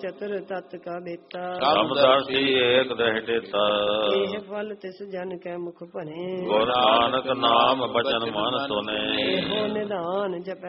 ਚਤੁਰ ਤਤ ਕਾ ਬੇਤਾ ਸਮਦਰਸ਼ੀ ਏਕ ਦ੍ਰਿਸ਼ਟੇਤਾ ਇਹ ਫਲ ਤਿਸ ਜਨ ਕੈ ਮੁਖ ਭਣੇ ਗੁਰ ਨਾਨਕ ਨਾਮ ਬਚਨ ਮਨ ਸੁਨੇ ਇਹੋ ਨਿਧਾਨ ਜਪੈ